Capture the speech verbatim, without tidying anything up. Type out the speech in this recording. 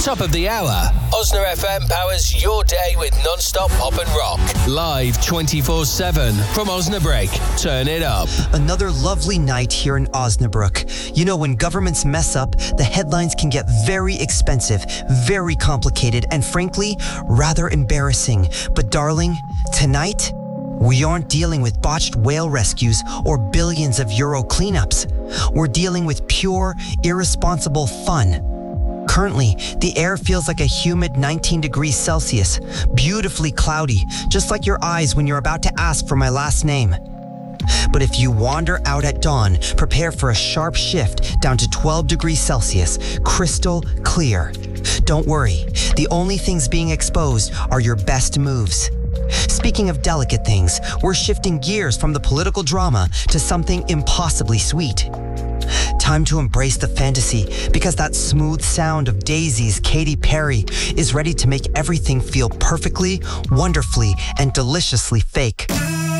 Top of the hour, Osna F M powers your day with non-stop pop and rock. Live twenty-four seven from Osnabrück. Turn it up. Another lovely night here in Osnabrück. You know, when governments mess up, the headlines can get very expensive, very complicated, and frankly, rather embarrassing. But darling, tonight, we aren't dealing with botched whale rescues or billions of euro cleanups. We're dealing with pure, irresponsible fun. Currently, the air feels like a humid nineteen degrees Celsius, beautifully cloudy, just like your eyes when you're about to ask for my last name. But if you wander out at dawn, prepare for a sharp shift down to twelve degrees Celsius, crystal clear. Don't worry, the only things being exposed are your best moves. Speaking of delicate things, we're shifting gears from the political drama to something impossibly sweet. Time to embrace the fantasy, because that smooth sound of Daisy's Katy Perry is ready to make everything feel perfectly, wonderfully, and deliciously fake.